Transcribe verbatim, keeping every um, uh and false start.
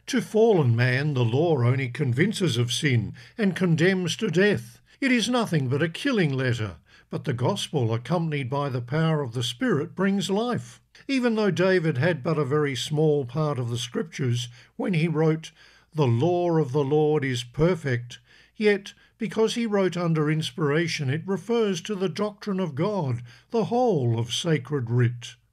To fallen man, the law only convinces of sin and condemns to death. It is nothing but a killing letter, but the gospel, accompanied by the power of the Spirit, brings life. Even though David had but a very small part of the Scriptures when he wrote, "The law of the Lord is perfect," yet, because he wrote under inspiration, it refers to the doctrine of God, the whole of sacred writ.